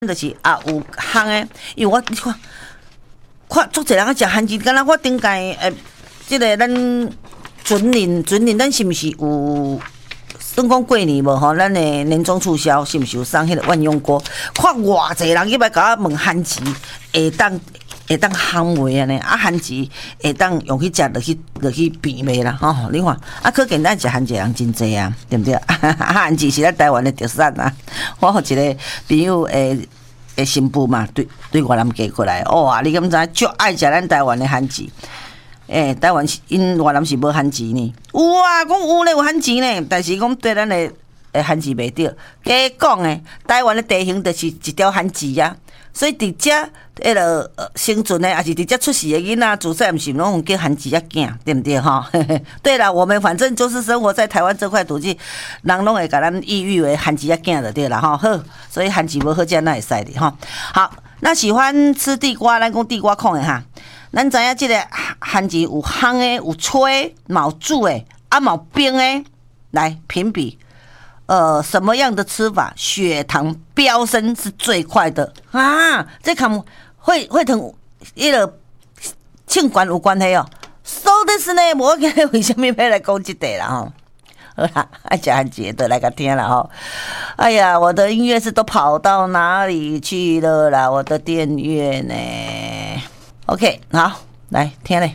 就是有烘的，因为你看足侪人啊食番薯，敢若我顶届即个咱准年，咱是毋是有？算讲过年无吼，咱的年终促销是毋是有送迄个万用锅？看偌济人去来甲我问番薯会当烘袂安尼，啊番薯会当用去食落去变袂啦吼？你看，可见咱食番薯人真济啊，对毋对？番薯是咱台湾的特产啊！我有一个朋友的新妇嘛，对越南嫁过来，哇！你敢知足爱食咱台湾的番薯？台湾因越南是无番薯呢，有啊，讲有咧有番薯呢，但是讲对咱的番薯袂着。假讲诶，台湾的地形就是一条番薯啊，所以伫遮迄个生存的，也是伫遮出世的囡仔，自细毋是拢叫番薯仔囝，对不对哈？对啦，我们反正就是生活在台湾这块土地，人拢会甲咱意喻为番薯仔囝就对啦哈。好，所以番薯无好食，那会使的哈。好，那喜欢吃地瓜，咱讲地瓜控的哈。咱知影即个番薯有烘的，有吹，有煮的，有冰的，来评比。什么样的吃法血糖飙升是最快的啊？这跟会同迄个庆管有关系哦。So this 呢，我今日为什么要来讲这个啦？吼，好啦，爱食番薯的来个听啦吼。哎呀，我的音乐是都跑到哪里去了啦？我的电乐呢？ OK， 好，来听嘞。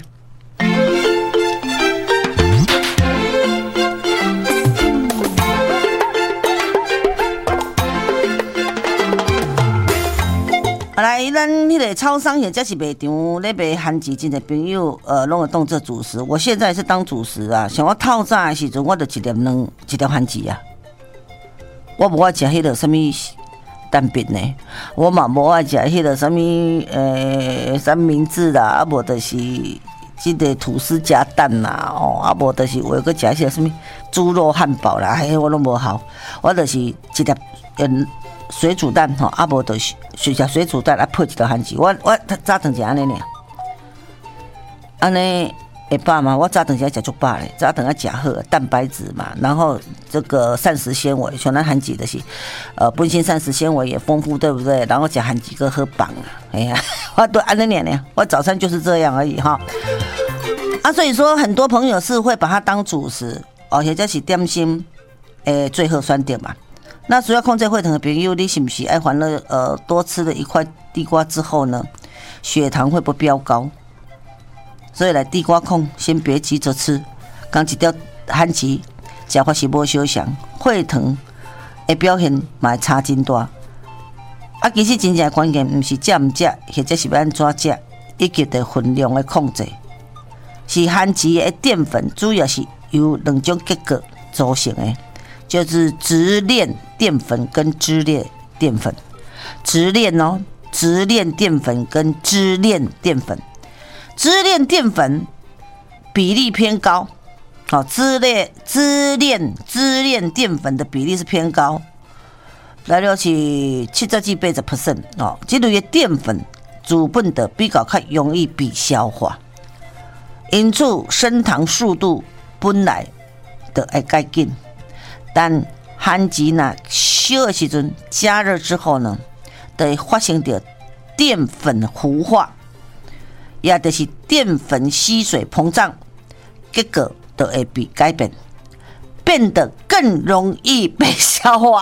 来，咱迄个超商或者是卖场咧卖番薯，真侪朋友拢会当做主食。我现在是当主食啊，像我透早的时阵，我就一粒番薯啊。我无爱食迄个什么蛋饼呢，我嘛无爱食迄个什么三明治啦，啊无就是即个吐司加蛋啦，哦，啊无就是有个食迄个什么猪肉汉堡啦，我拢无好，我就是一粒水煮蛋吼，啊无就是食水煮蛋啊配一条番薯，我早顿是安尼尔，安尼会饱嘛？我早顿是食足饱咧，早顿要食好蛋白质嘛，然后这个膳食纤维，像咱番薯就是本身膳食纤维也丰富，对不对？然后食番薯个好棒啊！哎呀，我都安尼尔，我早餐就是这样而已哈。啊，所以说很多朋友是会把它当主食哦，或者是点心，最后选择嘛。那主要控制血糖的朋友，你是不是爱还了多吃了一块地瓜之后呢，血糖会不飙高？所以来地瓜控先别急着吃，刚一条番薯吃法是无相像，血糖的表现嘛会差真大。啊，其实真正关键不是食唔食，或者是要安怎食，以及的分量的控制，是番薯的淀粉主要是由两种结构组成的。就是直链淀粉跟支链淀粉，直链哦，直链淀粉跟支链淀粉，支链淀粉比例偏高，好，支链淀粉的比例是偏高，来了是70至80%哦，这类的淀粉主本的比较容易被消化，因此升糖速度本来就会较紧。但番薯呢，烧的时阵加热之后呢，就会发生着淀粉糊化，也就是淀粉吸水膨胀，结果就会被改变，变得更容易被消化。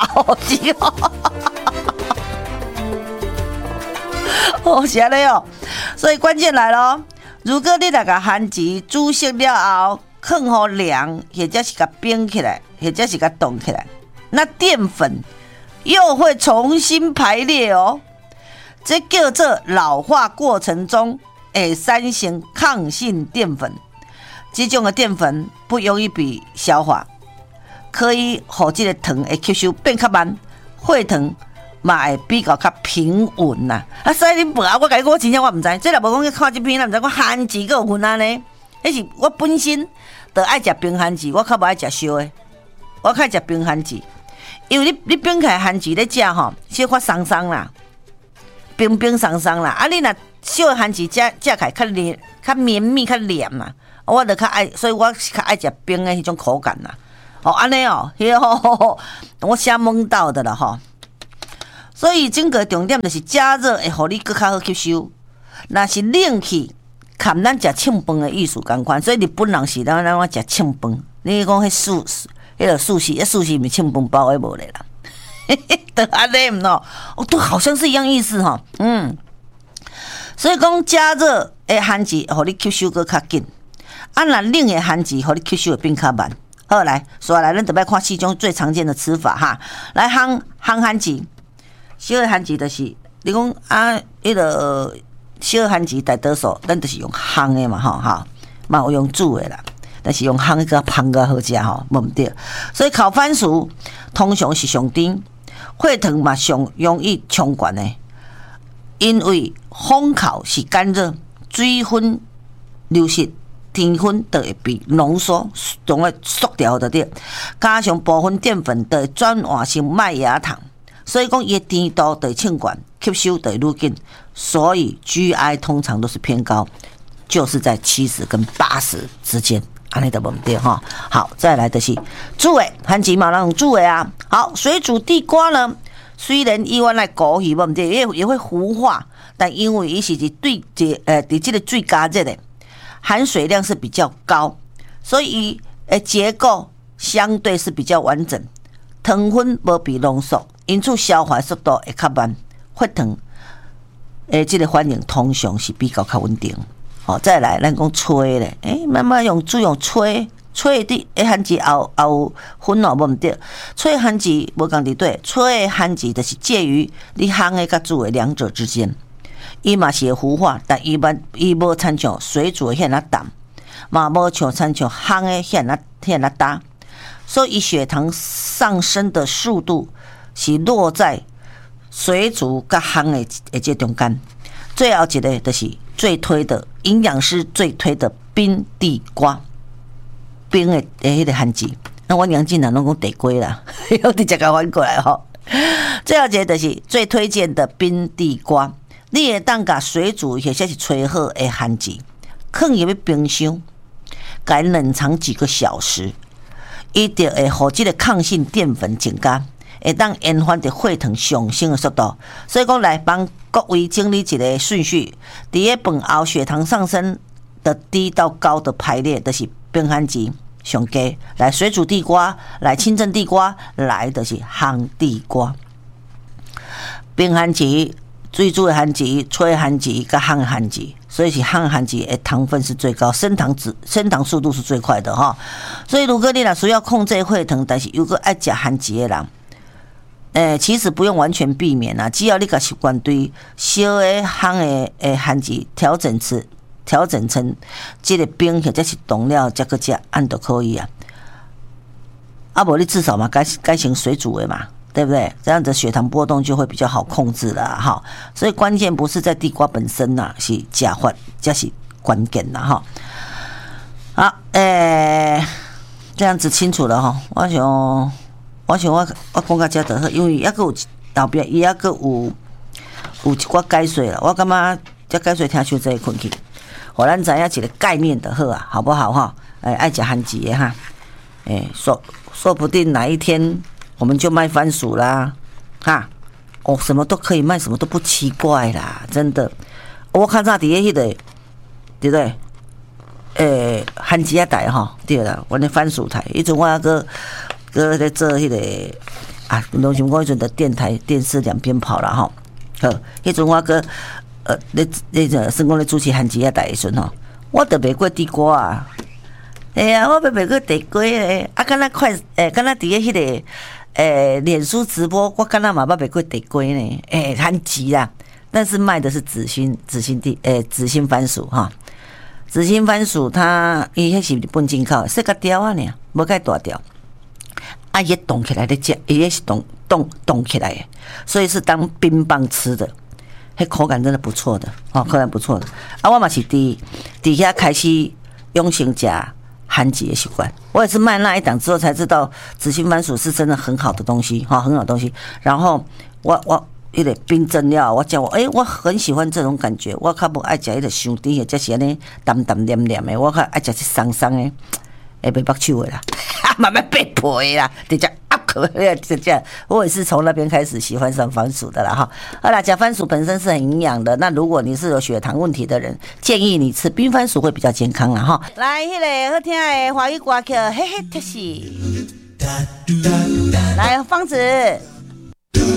哦，是安尼哦，所以关键来咯，如果你那个番薯煮熟了后，放好凉，或者是甲冰起来，或者是甲冻起来，那淀粉又会重新排列哦。这叫做老化过程中产生抗性淀粉。这种的淀粉不容易被消化，可以让这个糖会吸收变较慢，血糖嘛会比较平稳呐。啊，所以你无啊，我甲你讲，我真正我唔知，这若无讲去看这篇，咱唔知讲番薯个有分安尼。迄是我本身就爱食冰番薯，我较无爱食烧的，我较爱食冰番薯，因为你冰起来番薯咧食吼，小可松松啦，冰冰松松啦。啊，你若烧的番薯食起来较黏、较绵密、较黏嘛，我就较爱，所以我较爱食冰的迄种口感啦。哦，安尼哦，迄个我瞎蒙到的了吼。 所以整个重点就是加热会互你更较好吸收。若是冷气，含咱食庆饭的意思共款，所以日本人是咱食庆饭。你讲迄素，迄个素食，素食毋是庆饭包的无咧啦。都安尼唔喏，都好像是一样意思哈。所以讲加热的番薯，互你吸收更较紧；若冷的番薯，互你吸收会变较慢。好，来，所以来，咱特别看4种最常见的吃法哈。来，烘番薯，小的番薯就是你讲啊，迄个小的番薯大多数咱就是用烘的嘛，哈，嘛有用煮的啦。但是用烘个芳个好食吼，无毋对。所以烤番薯通常是上甜，火糖嘛上容易冲悬的，因为烘烤是干热，水分流失。甜分就会被浓缩，总会缩掉的对，加上部分淀粉就会转换成麦芽糖，所以讲伊的甜度就会称悬，吸收就会愈紧，所以 GI 通常都是偏高，就是在70跟80之间，安尼就无问题哈。好，再来的是煮的番薯嘛，那种煮的啊。好，水煮地瓜呢，虽然伊原来高鱼无问题，也会糊化，但因为伊是伫这个水加热的。含水量是比较高，所以结构相对是比较完整，糖分无被浓缩，因此消化速度会较慢，血糖这个反应通常是比较稳定。好，再来咱讲吹咧，慢慢用吹的番薯有粉哦，无毋对，吹番薯无共伫对，吹番薯就是介于你烘的甲煮的两者之间。伊嘛是会糊化，但伊无亲像水煮的遐尔淡，嘛无像亲像烘的遐尔大，所以伊血糖上升的速度是落在水煮甲烘的这中间。最后一个就是最推的营养师最推的冰地瓜，冰的迄个番薯。那我娘亲人拢讲地瓜啦，我直接甲翻过来吼。最后一个就是最推荐的冰地瓜。你会当甲水煮或者是吹好的番薯，放入去冰箱，甲伊冷藏几个小时，伊就会互这个抗性淀粉增加，会当延缓着血糖上升的速度。所以讲来帮各位整理一个顺序，伫个饭后血糖上升的低到高的排列，就是冰番薯上低，来水煮地瓜，来清蒸地瓜，来就是烘地瓜，冰番薯。水煮的番薯、吹的番薯、甲烘的番薯，所以是烘番薯的糖分是最高，升糖速度是最快的哈。所以如果你若需要控制血糖，但是如果爱食番薯的人，其实不用完全避免啦，只要你甲习惯对小的烘的番薯调整成这个冰或者是冻了，再去食，按都可以啊。啊，无你至少嘛改成水煮的嘛。对不对？这样子血糖波动就会比较好控制了哈。所以关键不是在地瓜本身呐，是吃法才是关键啦哈。好，这样子清楚了哈。我想我讲到这就好，因为还有后边伊还有一寡解说啦。我感觉这解说听伤济困去，互咱知影一个概念就好啊，好不好哈？爱吃番薯的哈，说不定哪一天。我们就卖番薯啦，哈，什么都可以卖，什么都不奇怪啦，真的。我看到底下迄个，对不对？番薯仔台哈，对啦，阮的番薯台，迄阵我个在做迄个啊，拢想讲迄阵的电视两边跑啦哈。好，迄阵我个那个算讲咧主持番薯仔台的时阵吼，我都卖过地瓜啊。我卖过地瓜咧，啊，敢若敢若伫个迄个。脸书直播，我刚刚嘛捌卖过地瓜呢，番薯啦，但是卖的是紫心番薯哈，紫心番薯它伊迄是日本进口，细个条啊呢，无介大条，啊伊冻起来的食，伊也是冻起来的，所以是当冰棒吃的，迄口感真的不错的，口感不错的。啊，我嘛是伫遐开始养成食番薯的习惯，我也是卖那一档之后才知道紫心番薯是真的很好的东西哈，很好的东西。然后我有点冰镇了，我讲我很喜欢这种感觉，我较无爱食迄个伤甜的，就是安尼淡淡黏黏的，我较爱食是松松的，袂北手的啦，慢慢被皮的啦，直接就这样，我也是从那边开始喜欢上番薯的啦哈。好啦，假番薯本身是很营养的，那如果你是有血糖问题的人，建议你吃冰番薯会比较健康啦哈。来，迄个好听的华语歌曲，嘿嘿，特是。来，方子。